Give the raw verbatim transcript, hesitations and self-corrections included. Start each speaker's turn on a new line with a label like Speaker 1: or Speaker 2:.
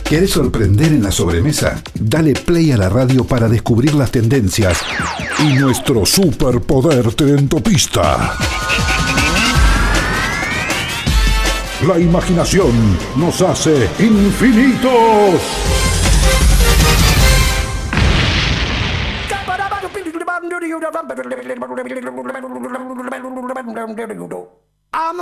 Speaker 1: ¿Querés sorprender en la sobremesa? Dale play a la radio para descubrir las tendencias y nuestro superpoder trendopista. La imaginación nos hace infinitos.